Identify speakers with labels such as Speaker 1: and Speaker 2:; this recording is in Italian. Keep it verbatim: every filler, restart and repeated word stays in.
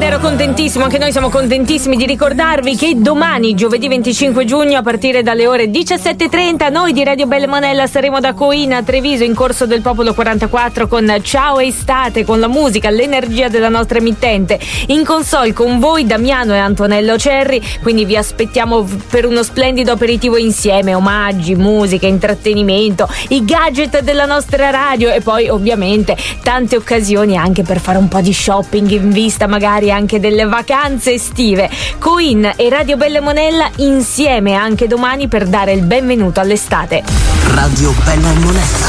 Speaker 1: Davvero contentissimo, anche noi siamo contentissimi di ricordarvi che domani, giovedì venticinque giugno, a partire dalle ore diciassette e trenta, noi di Radio Bella Monella saremo da Coina a Treviso in Corso del Popolo quarantaquattro con Ciao Estate, con la musica, l'energia della nostra emittente. In console con voi Damiano e Antonello Cerri, quindi vi aspettiamo per uno splendido aperitivo insieme, omaggi, musica, intrattenimento, i gadget della nostra radio e poi ovviamente tante occasioni anche per fare un po' di shopping in vista magari anche delle vacanze estive. Coin e Radio Bella Monella insieme anche domani per dare il benvenuto all'estate.
Speaker 2: Radio Bella Monella.